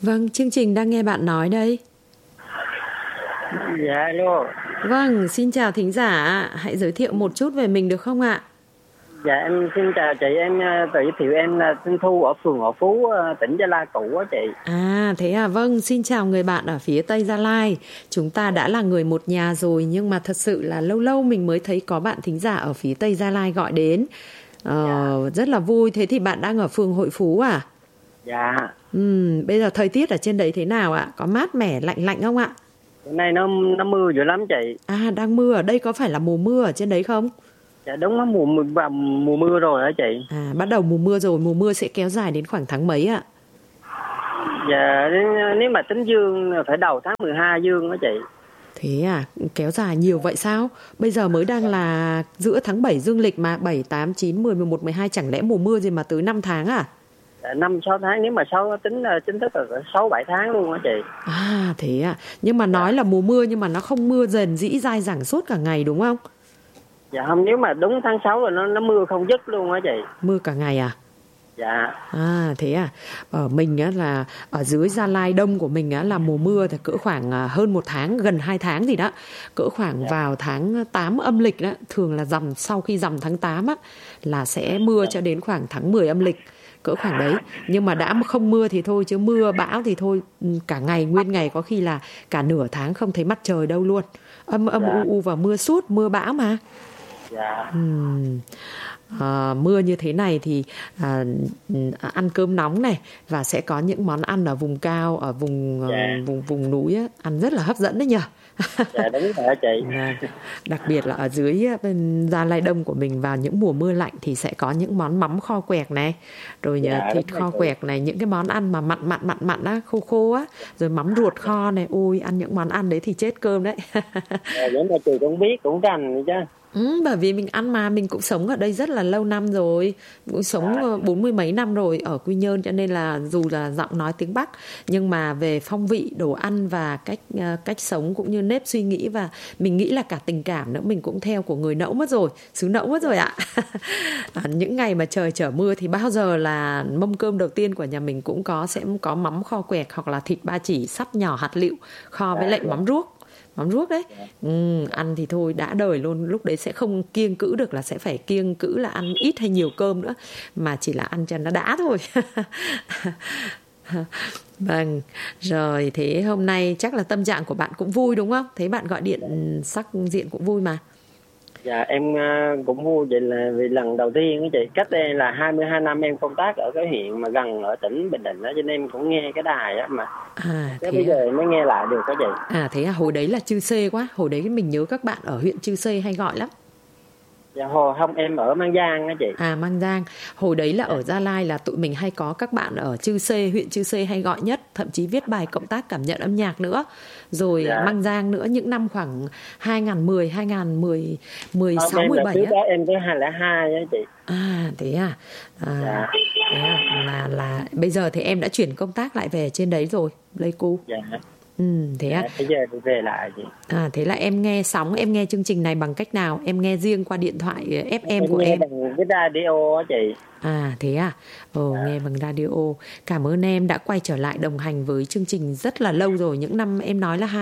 Vâng, chương trình đang nghe bạn nói đây. Dạ, alo. Vâng, xin chào thính giả. Hãy giới thiệu một chút về mình được không ạ? Dạ, em xin chào chị. Em tự giới thiệu em là Thanh Thu ở phường Hòa Phú, tỉnh Gia Lai cũ á chị. À, thế à, vâng, xin chào người bạn ở phía Tây Gia Lai. Chúng ta đã là người một nhà rồi, nhưng mà thật sự là lâu lâu mình mới thấy có bạn thính giả ở phía Tây Gia Lai gọi đến. Rất là vui. Thế thì bạn đang ở phường Hội Phú à? Dạ. Bây giờ thời tiết ở trên đấy thế nào ạ? Có mát mẻ, lạnh lạnh không ạ? Hôm nay nó mưa dữ lắm chị. À, đang mưa. Ở đây có phải là mùa mưa ở trên đấy không? Dạ đúng, nó mùa mưa rồi hả chị? À, bắt đầu mùa mưa rồi. Mùa mưa sẽ kéo dài đến khoảng tháng mấy ạ? Dạ, nếu mà tính dương phải đầu tháng 12 dương đó chị. Thế à, kéo dài nhiều vậy sao? Bây giờ mới đang là giữa tháng 7 dương lịch mà, 7, 8, 9, 10, 11, 12, chẳng lẽ mùa mưa gì mà tới 5 tháng à? Dạ, 5-6 tháng, nếu mà tính chính thức là 6-7 tháng luôn đó chị. À, thế à, nhưng mà nói là mùa mưa nhưng mà nó không mưa rền rĩ dai dẳng suốt cả ngày đúng không? Dạ không, nếu mà đúng tháng 6 là nó mưa không dứt luôn á chị. Mưa cả ngày à? Dạ. À, thế à. Ở mình á là ở dưới Gia Lai Đông của mình á là mùa mưa thì cỡ khoảng hơn 1 tháng, gần 2 tháng gì đó. Cỡ khoảng vào tháng 8 âm lịch đó, thường là sau khi rằm tháng 8 á là sẽ mưa cho đến khoảng tháng 10 âm lịch, cỡ khoảng đấy. Nhưng mà đã không mưa thì thôi, chứ mưa bão thì thôi, cả ngày nguyên ngày, có khi là cả nửa tháng không thấy mặt trời đâu luôn. Âm u u và mưa suốt, mưa bão mà. Dạ. Mưa như thế này thì ăn cơm nóng này, và sẽ có những món ăn ở vùng cao, ở vùng núi á, ăn rất là hấp dẫn đấy nhỉ. Dạ đúng rồi hả chị. Đặc biệt là ở dưới bên Gia Lai Đông của mình, vào những mùa mưa lạnh thì sẽ có những món mắm kho quẹt này, rồi thịt kho quẹt này, những cái món ăn mà mặn á, khô khô á, rồi mắm ruột kho này. Ôi, ăn những món ăn đấy thì chết cơm đấy. Vậy mà chị cũng biết, cũng rành chứ. Bởi vì mình ăn mà, mình cũng sống ở đây rất là lâu năm rồi, cũng sống 40 mấy năm rồi ở Quy Nhơn, cho nên là dù là giọng nói tiếng Bắc, nhưng mà về phong vị đồ ăn và cách sống cũng như nếp suy nghĩ, và mình nghĩ là cả tình cảm nữa, mình cũng theo của người Nẫu mất rồi, xứ Nẫu mất rồi ạ. Những ngày mà trời trở mưa thì bao giờ là mâm cơm đầu tiên của nhà mình cũng sẽ có mắm kho quẹt hoặc là thịt ba chỉ sắt nhỏ hạt lựu kho với lại mắm ruốc đấy. Ăn thì thôi đã đời luôn, lúc đấy sẽ không kiêng cữ được là sẽ phải kiêng cữ là ăn ít hay nhiều cơm nữa, mà chỉ là ăn cho nó đã thôi. Vâng, rồi thế hôm nay chắc là tâm trạng của bạn cũng vui đúng không? Thấy bạn gọi điện sắc diện cũng vui mà. Dạ em cũng vui, vậy là vì lần đầu tiên đó chị, cách đây là 22 năm em công tác ở cái huyện mà gần ở tỉnh Bình Định đó, cho nên em cũng nghe cái đài á mà. Bây giờ mới nghe lại được đó chị. Thế à, hồi đấy là Chư Sê quá, hồi đấy mình nhớ các bạn ở huyện Chư Sê hay gọi lắm. Dạ không, em ở Mang Giang đó chị. Mang Giang. Hồi đấy là ở Gia Lai là tụi mình hay có các bạn ở Chư Sê, huyện Chư Sê hay gọi nhất, thậm chí viết bài cộng tác cảm nhận âm nhạc nữa. Rồi Mang Giang nữa, những năm khoảng 2010, 2010, 16, 17 á. Trước đó em tới 2002 á chị. Thế à. Thế à, là bây giờ thì em đã chuyển công tác lại về trên đấy rồi, Pleiku. Dạ. Thế à. Bây giờ thì về lại chị. Thế là em nghe sóng, em nghe chương trình này bằng cách nào? Em nghe riêng qua điện thoại FM của em? Nghe bằng cái radio á chị. Thế à. Nghe bằng radio. Cảm ơn em đã quay trở lại đồng hành với chương trình rất là lâu rồi. Những năm em nói là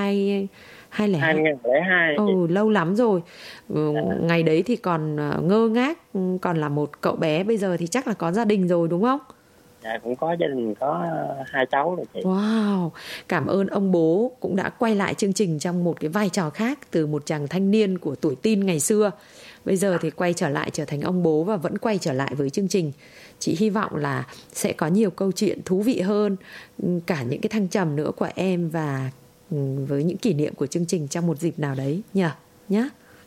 2002. Lâu lắm rồi. Ngày đấy thì còn ngơ ngác, còn là một cậu bé, bây giờ thì chắc là có gia đình rồi đúng không? Dạ cũng có gia đình, có 2 cháu rồi chị. Wow, cảm ơn ông bố cũng đã quay lại chương trình trong một cái vai trò khác, từ một chàng thanh niên của tuổi teen ngày xưa, bây giờ thì quay trở lại trở thành ông bố và vẫn quay trở lại với chương trình. Chị hy vọng là sẽ có nhiều câu chuyện thú vị hơn, cả những cái thăng trầm nữa của em, và với những kỷ niệm của chương trình trong một dịp nào đấy nhá.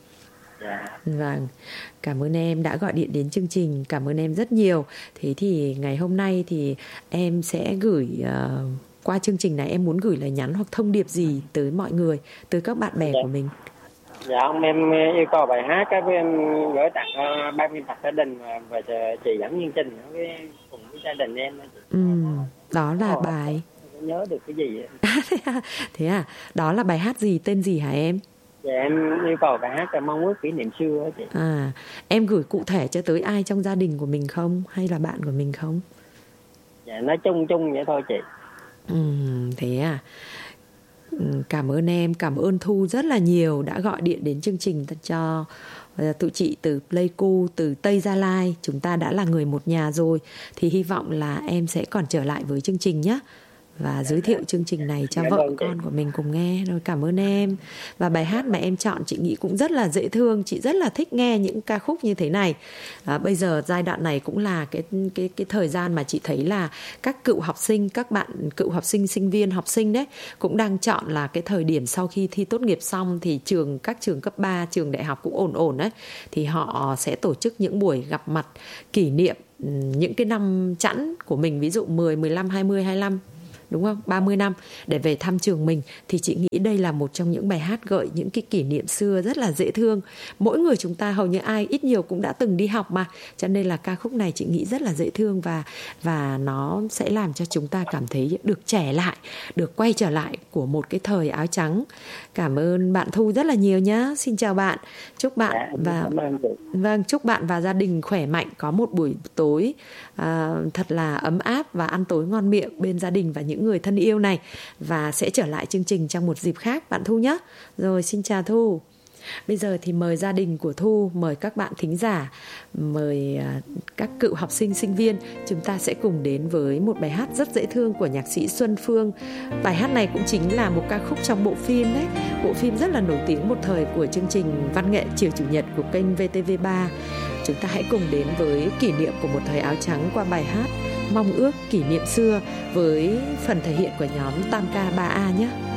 Vâng, cảm ơn em đã gọi điện đến chương trình, cảm ơn em rất nhiều. Thế thì ngày hôm nay thì em sẽ gửi qua chương trình này, em muốn gửi lời nhắn hoặc thông điệp gì tới mọi người, tới các bạn bè của mình? Dạ em yêu cầu bài hát các em gửi tặng ban biên tập gia đình và chị dẫn chương trình cùng với gia đình em. Đó là bài nhớ được cái gì Thế à, đó là bài hát gì, tên gì hả em? Dạ em yêu cầu bài hát là Mong Ước Kỷ Niệm Xưa đó chị. Em gửi cụ thể cho tới ai trong gia đình của mình không, hay là bạn của mình không? Dạ nói chung vậy thôi chị. Thế à. Cảm ơn em, cảm ơn Thu rất là nhiều đã gọi điện đến chương trình cho tụi chị từ Pleiku, từ Tây Gia Lai. Chúng ta đã là người một nhà rồi, thì hy vọng là em sẽ còn trở lại với chương trình nhé, và giới thiệu chương trình này cho vợ con của mình cùng nghe. Rồi, cảm ơn em. Và bài hát mà em chọn chị nghĩ cũng rất là dễ thương, chị rất là thích nghe những ca khúc như thế này. Bây giờ giai đoạn này cũng là cái thời gian mà chị thấy là các cựu học sinh, các bạn cựu học sinh, sinh viên, học sinh đấy cũng đang chọn là cái thời điểm sau khi thi tốt nghiệp xong thì các trường cấp 3, trường đại học cũng ổn đấy, thì họ sẽ tổ chức những buổi gặp mặt kỷ niệm những cái năm chẵn của mình, ví dụ 10, 15, 20, 25, đúng không? 30 năm để về thăm trường mình. Thì chị nghĩ đây là một trong những bài hát gợi những cái kỷ niệm xưa rất là dễ thương. Mỗi người chúng ta hầu như ai ít nhiều cũng đã từng đi học mà, cho nên là ca khúc này chị nghĩ rất là dễ thương, và nó sẽ làm cho chúng ta cảm thấy được trẻ lại, được quay trở lại của một cái thời áo trắng. Cảm ơn bạn Thu rất là nhiều nhá. Xin chào bạn. Chúc bạn chúc bạn và gia đình khỏe mạnh, có một buổi tối thật là ấm áp và ăn tối ngon miệng bên gia đình và những người thân yêu này, và sẽ trở lại chương trình trong một dịp khác bạn Thu nhé. Rồi, xin chào Thu. Bây giờ thì mời gia đình của Thu, mời các bạn thính giả, mời các cựu học sinh, sinh viên, chúng ta sẽ cùng đến với một bài hát rất dễ thương của nhạc sĩ Xuân Phương. Bài hát này cũng chính là một ca khúc trong bộ phim đấy, bộ phim rất là nổi tiếng một thời của chương trình văn nghệ chiều chủ nhật của kênh VTV3. Chúng ta hãy cùng đến với kỷ niệm của một thời áo trắng qua bài hát Mong ước kỷ niệm xưa với phần thể hiện của nhóm Tam Ca 3A nhé.